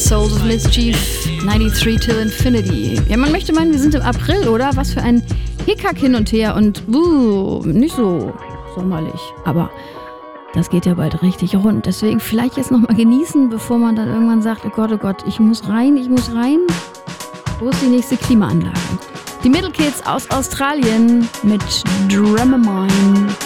Souls of Mischief, 93 till Infinity. Ja, man möchte meinen, wir sind im April, oder? Was für ein Hickhack hin und her und nicht so sommerlich. Aber das geht ja bald richtig rund. Deswegen vielleicht jetzt nochmal genießen, bevor man dann irgendwann sagt, oh Gott, ich muss rein. Wo ist die nächste Klimaanlage? Die Middle Kids aus Australien mit Dramamine.